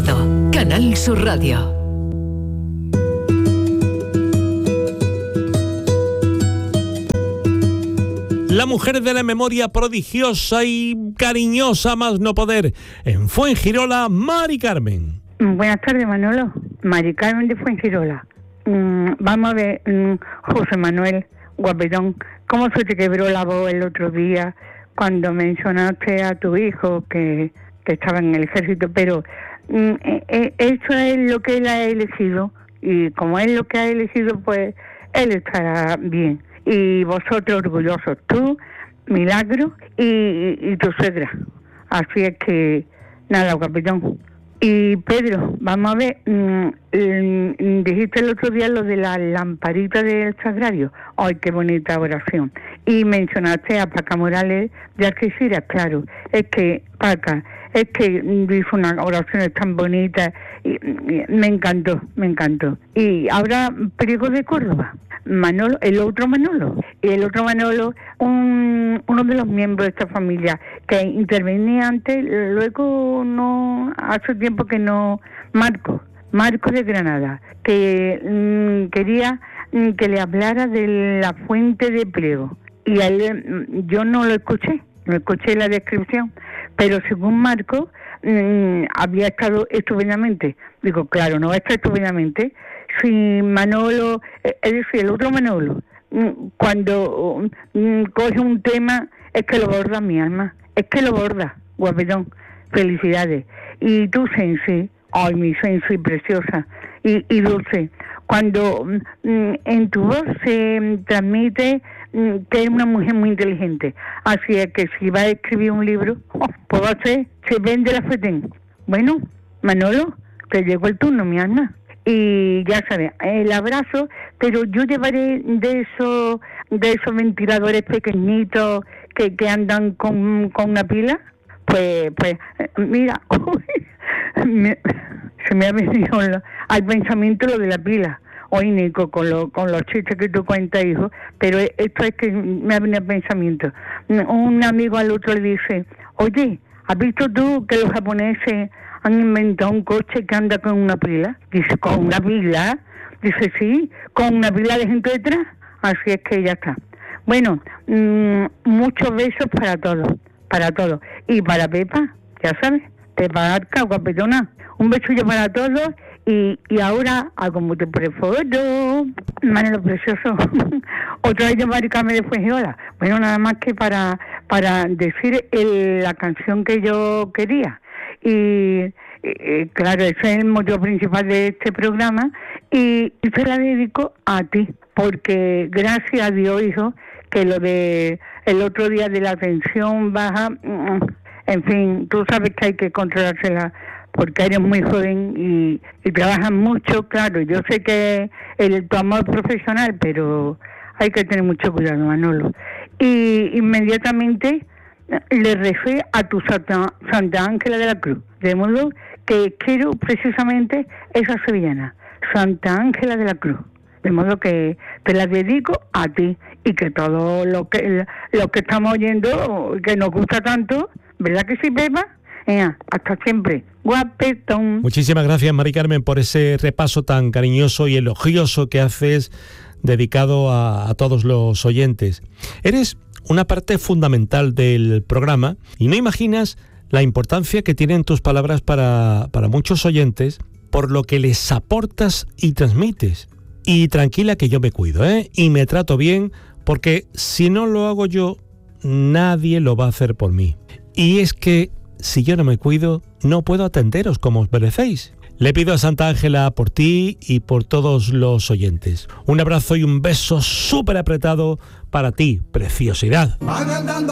Pardo, Canal Sur Radio. La mujer de la memoria prodigiosa y cariñosa más no poder. En Fuengirola, Mari Carmen. Buenas tardes, Manolo. Mari Carmen de Fuengirola. Vamos a ver, José Manuel, guapetón, ¿cómo se te quebró la voz el otro día cuando mencionaste a tu hijo que estaba en el ejército? Pero eso es lo que él ha elegido, y como es lo que ha elegido, pues él estará bien. Y vosotros orgullosos, tú, Milagro y tu suegra. Así es que, nada, capitán. Y Pedro, vamos a ver, dijiste el otro día lo de la lamparita del sagrario. ¡Ay, qué bonita oración! Y mencionaste a Paca Morales de Algeciras, claro. Es que, Paca, hizo unas oraciones tan bonitas y me encantó. Y ahora, Priego de Córdoba. Manolo, el otro Manolo, uno de los miembros de esta familia que intervenía antes, luego no, hace tiempo que no, Marco de Granada, que quería que le hablara de la fuente de Priego, y a él, yo no escuché la descripción, pero según Marco, había estado estupendamente. Digo, claro, no va a estar estupendamente. Si Manolo, es decir, el otro Manolo, cuando coge un tema, es que lo borda mi alma, guapetón, felicidades. Y tú, Sensi, ay, mi Sensi preciosa y dulce, cuando en tu voz se transmite que eres una mujer muy inteligente, así es que si va a escribir un libro, pues va a ser, se vende la FETEN. Bueno, Manolo, te llegó el turno, mi alma. Y ya sabes, el abrazo, pero yo llevaré de esos ventiladores pequeñitos que andan con una pila. Pues mira, se me ha venido al pensamiento lo de la pila. Oye, Nico, con los chistes que tú cuentas, hijo, pero esto es que me ha venido al pensamiento. Un amigo al otro le dice, oye, ¿has visto tú que los japoneses han inventado un coche que anda con una pila? Dice, ¿con una pila? Dice, sí, con una pila de gente detrás. Así es que ya está. Bueno, muchos besos para todos. Y para Pepa, ya sabes, Pepa Arca, guapetona. Un besillo para todos. Y ahora, algo muy por el foto, Manolo precioso. Otra vez de Mari Carmen de Fuengirola. Bueno, nada más que para decir la canción que yo quería. Y claro, ese es el motivo principal de este programa, y se la dedico a ti, porque gracias a Dios, hijo, que lo de el otro día de la tensión baja, en fin, tú sabes que hay que controlársela, porque eres muy joven y trabajas mucho, claro, yo sé que tu amor profesional, pero hay que tener mucho cuidado, Manolo. Y inmediatamente le recé a tu Santa Ángela de la Cruz, de modo que quiero precisamente esa sevillana, Santa Ángela de la Cruz, de modo que te la dedico a ti, y que todo lo que estamos oyendo, que nos gusta tanto, ¿verdad que sí, Pepa? Hasta siempre, guapetón. Muchísimas gracias, Mari Carmen, por ese repaso tan cariñoso y elogioso que haces, dedicado a todos los oyentes. Eres una parte fundamental del programa y no imaginas la importancia que tienen tus palabras para muchos oyentes, por lo que les aportas y transmites. Y tranquila que yo me cuido, y me trato bien, porque si no lo hago yo, nadie lo va a hacer por mí. Y es que si yo no me cuido, no puedo atenderos como os merecéis. Le pido a Santa Ángela por ti y por todos los oyentes. Un abrazo y un beso súper apretado para ti, preciosidad.